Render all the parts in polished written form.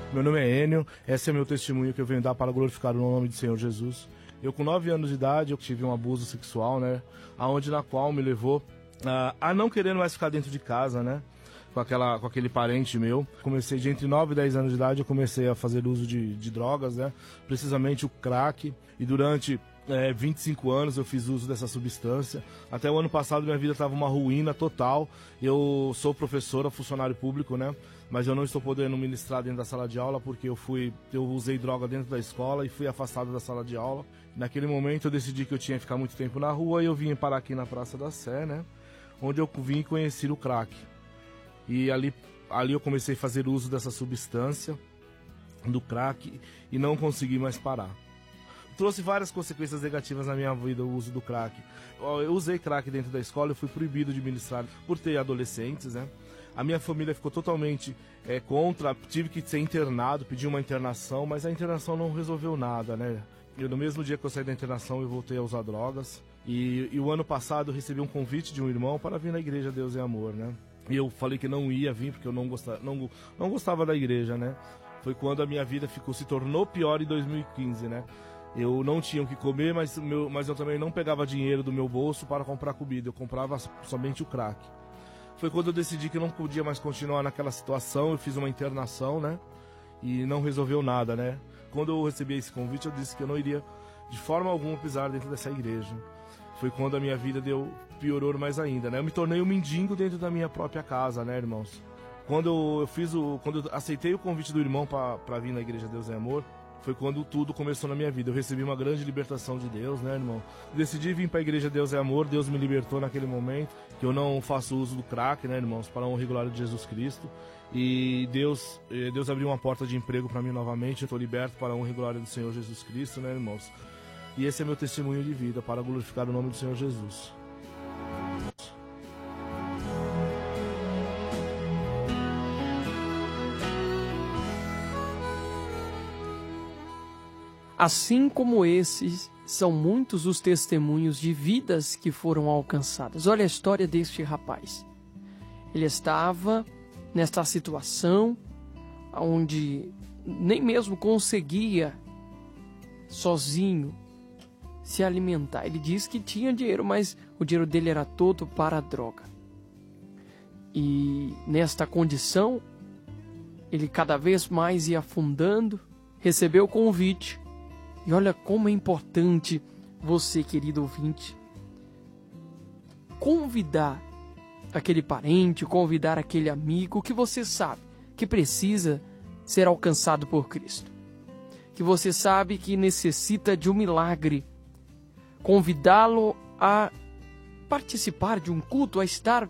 Meu nome é Enio, esse é meu testemunho que eu venho dar para glorificar o nome do Senhor Jesus. Eu, com 9 anos de idade, eu tive um abuso sexual, né? Na qual me levou a não querer mais ficar dentro de casa, né? Com aquele parente meu. Comecei de entre 9 e 10 anos de idade, eu comecei a fazer uso de drogas, né? Precisamente o crack. E durante 25 anos eu fiz uso dessa substância. Até o ano passado minha vida estava uma ruína total. Eu sou professora, funcionário público, né? Mas eu não estou podendo ministrar dentro da sala de aula porque eu usei droga dentro da escola e fui afastado da sala de aula. Naquele momento eu decidi que eu tinha que ficar muito tempo na rua e eu vim parar aqui na Praça da Sé, né? Onde eu vim conhecer o crack. E ali eu comecei a fazer uso dessa substância, do crack, e não consegui mais parar. Trouxe várias consequências negativas na minha vida o uso do crack. Eu usei crack dentro da escola, eu fui proibido de ministrar por ter adolescentes, né? A minha família ficou totalmente contra, tive que ser internado, pedi uma internação, mas a internação não resolveu nada, né? No mesmo dia que eu saí da internação, eu voltei a usar drogas. E o ano passado eu recebi um convite de um irmão para vir na igreja Deus é Amor, né? E eu falei que não ia vir porque eu não gostava da igreja, né? Foi quando a minha vida se tornou pior em 2015, né? Eu não tinha o que comer, mas eu também não pegava dinheiro do meu bolso para comprar comida. Eu comprava somente o crack. Foi quando eu decidi que eu não podia mais continuar naquela situação. Eu fiz uma internação, né? E não resolveu nada, né? Quando eu recebi esse convite, eu disse que eu não iria de forma alguma pisar dentro dessa igreja. Foi quando a minha vida piorou mais ainda, né? Eu me tornei um mendigo dentro da minha própria casa, né, irmãos? Quando eu aceitei o convite do irmão para vir na igreja Deus é Amor, foi quando tudo começou na minha vida. Eu recebi uma grande libertação de Deus, né, irmão? Decidi vir para a igreja Deus é Amor, Deus me libertou naquele momento, que eu não faço uso do crack, né, irmãos, para a honra e glória de Jesus Cristo. E Deus abriu uma porta de emprego para mim novamente, eu estou liberto para a honra e glória do Senhor Jesus Cristo, né, irmãos? E esse é meu testemunho de vida, para glorificar o nome do Senhor Jesus. Assim como esses, são muitos os testemunhos de vidas que foram alcançadas. Olha a história deste rapaz. Ele estava nesta situação onde nem mesmo conseguia sozinho se alimentar. Ele diz que tinha dinheiro, mas o dinheiro dele era todo para a droga. E nesta condição, ele cada vez mais ia afundando, recebeu o convite. E olha como é importante você, querido ouvinte, convidar aquele parente, convidar aquele amigo que você sabe que precisa ser alcançado por Cristo, que você sabe que necessita de um milagre, convidá-lo a participar de um culto, a estar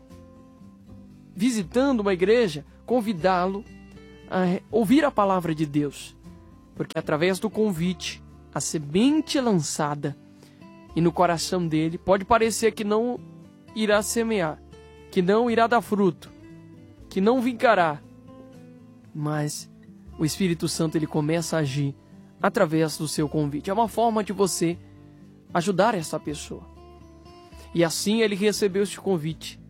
visitando uma igreja, convidá-lo a ouvir a palavra de Deus, porque através do convite, a semente lançada e no coração dele, pode parecer que não irá semear, que não irá dar fruto, que não vingará, mas o Espírito Santo ele começa a agir através do seu convite. É uma forma de você ajudar essa pessoa. E assim ele recebeu este convite.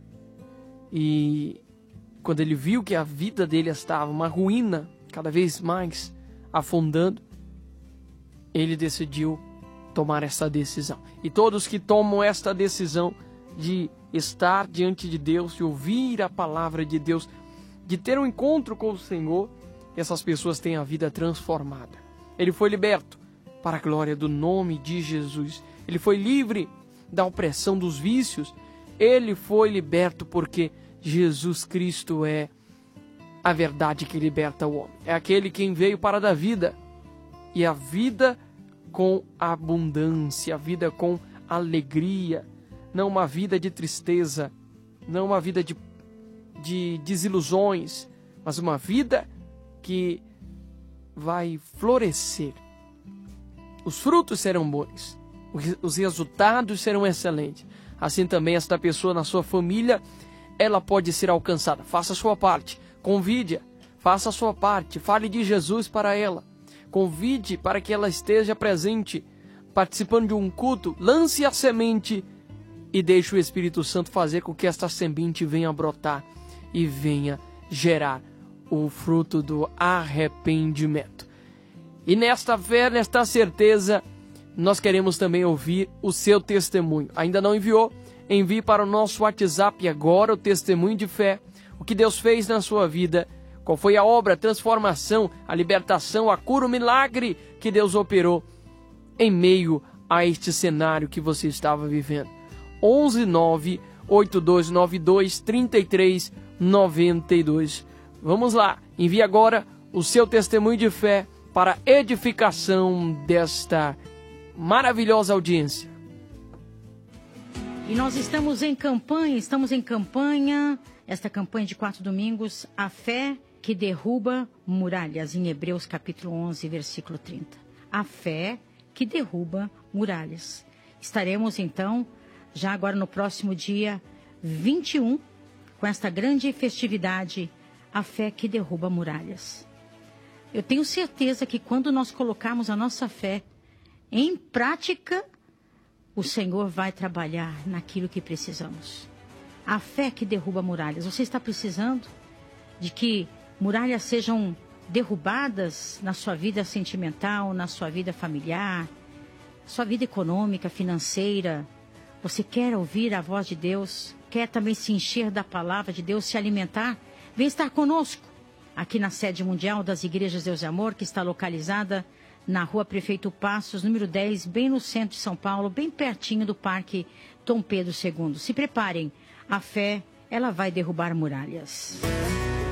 E quando ele viu que a vida dele estava uma ruína, cada vez mais afundando, ele decidiu tomar essa decisão. E todos que tomam esta decisão de estar diante de Deus, de ouvir a palavra de Deus, de ter um encontro com o Senhor, essas pessoas têm a vida transformada. Ele foi liberto para a glória do nome de Jesus. Ele foi livre da opressão dos vícios. Ele foi liberto porque Jesus Cristo é a verdade que liberta o homem. É aquele quem veio para dar vida. E a vida com abundância, a vida com alegria. Não uma vida de tristeza, não uma vida de desilusões, mas uma vida que vai florescer. Os frutos serão bons, os resultados serão excelentes. Assim também esta pessoa na sua família, ela pode ser alcançada. Faça a sua parte, convide-a, faça a sua parte, fale de Jesus para ela, convide para que ela esteja presente, participando de um culto, lance a semente e deixe o Espírito Santo fazer com que esta semente venha brotar e venha gerar o fruto do arrependimento. E nesta fé, nesta certeza, nós queremos também ouvir o seu testemunho. Ainda não enviou? Envie para o nosso WhatsApp agora o testemunho de fé, o que Deus fez na sua vida, qual foi a obra, a transformação, a libertação, a cura, o milagre que Deus operou em meio a este cenário que você estava vivendo. 119-8292-3392. Vamos lá, envie agora o seu testemunho de fé para a edificação desta maravilhosa audiência. E nós estamos em campanha, esta campanha de 4 domingos, a fé que derruba muralhas, em Hebreus capítulo 11, versículo 30. A fé que derruba muralhas. Estaremos então, já agora no próximo dia 21, com esta grande festividade, a fé que derruba muralhas. Eu tenho certeza que quando nós colocarmos a nossa fé em prática, o Senhor vai trabalhar naquilo que precisamos. A fé que derruba muralhas. Você está precisando de que muralhas sejam derrubadas na sua vida sentimental, na sua vida familiar, sua vida econômica, financeira? Você quer ouvir a voz de Deus? Quer também se encher da palavra de Deus, se alimentar? Vem estar conosco aqui na sede mundial das Igrejas Deus e Amor, que está localizada na Rua Prefeito Passos, número 10, bem no centro de São Paulo, bem pertinho do Parque Dom Pedro II. Se preparem, a fé, ela vai derrubar muralhas.